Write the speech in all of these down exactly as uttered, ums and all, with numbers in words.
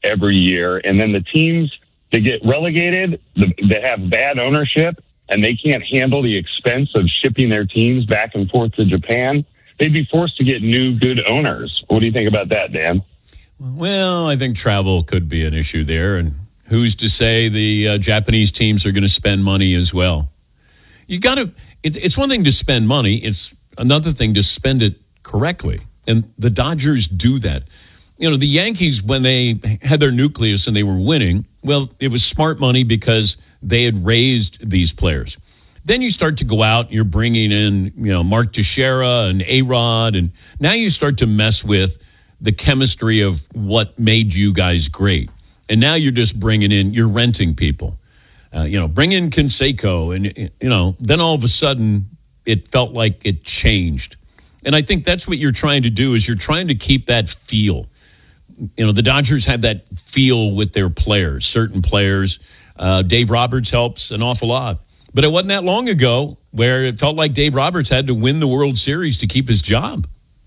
every year. And then the teams that get relegated, the, they have bad ownership, and they can't handle the expense of shipping their teams back and forth to Japan. They'd be forced to get new, good owners. What do you think about that, Dan? Well, I think travel could be an issue there. And who's to say the uh, Japanese teams are going to spend money as well? You got to, it, it's one thing to spend money. It's another thing to spend it correctly. And the Dodgers do that. You know, the Yankees, when they had their nucleus and they were winning, well, it was smart money because they had raised these players. Then you start to go out, you're bringing in, you know, Mark Teixeira and A-Rod, and now you start to mess with the chemistry of what made you guys great. And now you're just bringing in, you're renting people. Uh, you know, bring in Canseco, and, you know, then all of a sudden it felt like it changed. And I think that's what you're trying to do is you're trying to keep that feel. You know, the Dodgers had that feel with their players, certain players. Uh, Dave Roberts helps an awful lot. But it wasn't that long ago where it felt like Dave Roberts had to win the World Series to keep his job.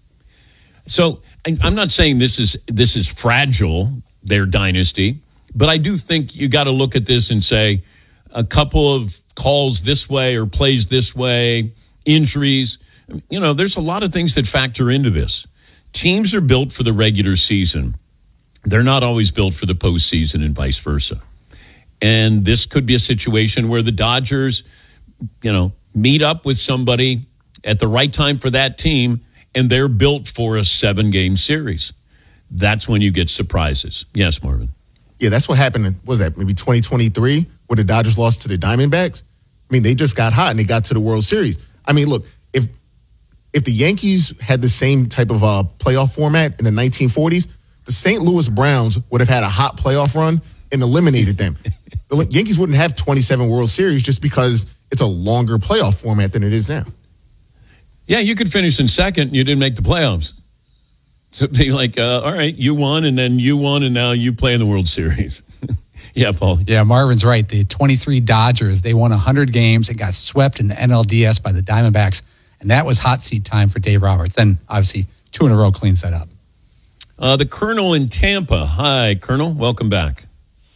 So I'm not saying this is this is fragile, their dynasty, but I do think you got to look at this and say a couple of calls this way or plays this way, injuries. You know, there's a lot of things that factor into this. Teams are built for the regular season. They're not always built for the postseason and vice versa. And this could be a situation where the Dodgers, you know, meet up with somebody at the right time for that team, and they're built for a seven-game series. That's when you get surprises. Yes, Marvin. Yeah, that's what happened. In, what was that, maybe twenty twenty-three, where the Dodgers lost to the Diamondbacks? I mean, they just got hot, and they got to the World Series. I mean, look, if if the Yankees had the same type of uh, playoff format in the nineteen forties, the Saint Louis Browns would have had a hot playoff run and eliminated them. The Yankees wouldn't have twenty-seven World Series just because it's a longer playoff format than it is now. Yeah, you could finish in second and you didn't make the playoffs. So it'd be like, uh, all right, you won, and then you won, and now you play in the World Series. Yeah, Paul. Yeah, Marvin's right. The twenty-three Dodgers, they won one hundred games and got swept in the N L D S by the Diamondbacks, and that was hot seat time for Dave Roberts. Then, obviously, two in a row cleans that up. Uh, the Colonel in Tampa. Hi, Colonel. Welcome back.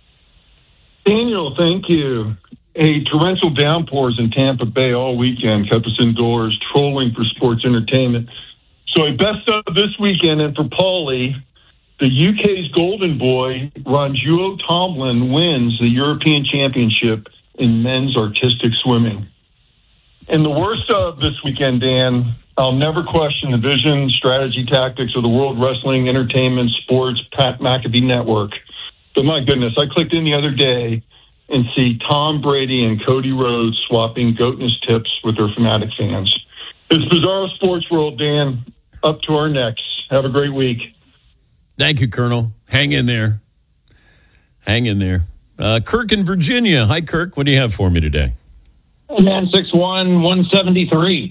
Daniel, thank you. A torrential downpours in Tampa Bay all weekend kept us indoors, trolling for sports entertainment. So a best of this weekend, and for Paulie, the U K's golden boy, Ronjuo Tomlin, wins the European Championship in men's artistic swimming. And the worst of this weekend, Dan, I'll never question the vision, strategy, tactics of the World Wrestling Entertainment Sports Pat McAfee Network. But my goodness, I clicked in the other day and see Tom Brady and Cody Rhodes swapping goatness tips with their fanatic fans. It's bizarre sports world, Dan. Up to our necks. Have a great week. Thank you, Colonel. Hang in there. Hang in there. Uh, Kirk in Virginia. Hi, Kirk. What do you have for me today? Hey, man, six one, one seventy-three.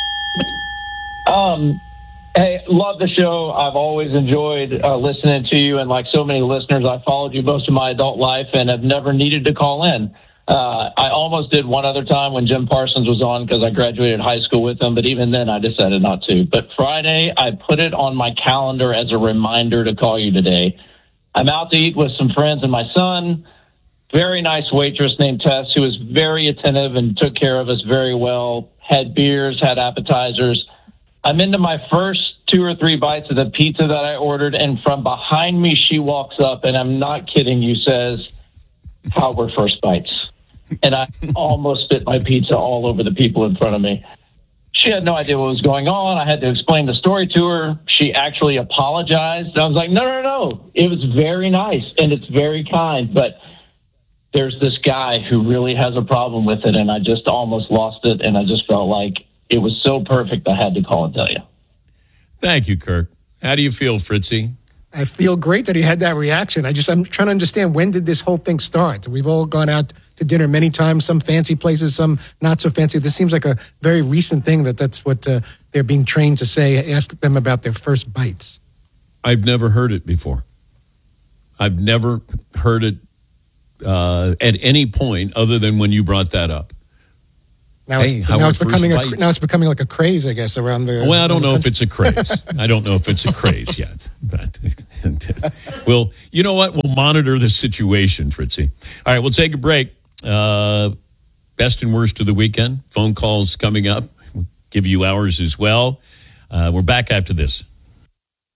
Um, hey, love the show. I've always enjoyed uh, listening to you, and like so many listeners, I followed you most of my adult life and have never needed to call in. Uh, I almost did one other time when Jim Parsons was on because I graduated high school with him, but even then I decided not to. But Friday, I put it on my calendar as a reminder to call you today. I'm out to eat with some friends and my son. Very nice waitress named Tess who was very attentive and took care of us very well, had beers, had appetizers. I'm into my first two or three bites of the pizza that I ordered, and from behind me, she walks up, and I'm not kidding you, says, "How were first bites?" And I almost spit my pizza all over the people in front of me. She had no idea what was going on. I had to explain the story to her. She actually apologized. I was like, no, no, no. It was very nice, and it's very kind, but there's this guy who really has a problem with it, and I just almost lost it, and I just felt like it was so perfect I had to call and tell you. Thank you, Kirk. How do you feel, Fritzy? I feel great that he had that reaction. I just, I'm trying to understand, when did this whole thing start? We've all gone out to dinner many times, some fancy places, some not so fancy. This seems like a very recent thing that that's what uh, they're being trained to say. Ask them about their first bites. I've never heard it before. I've never heard it uh, at any point other than when you brought that up. Now, hey, it's, now it's becoming a, now it's becoming like a craze, I guess, around the. Well, I don't know country. if it's a craze. I don't know if it's a craze yet, but Well, you know what? We'll monitor the situation, Fritzy. All right, we'll take a break. Uh, best and worst of the weekend. Phone calls coming up. We'll give you ours as well. Uh, we're back after this.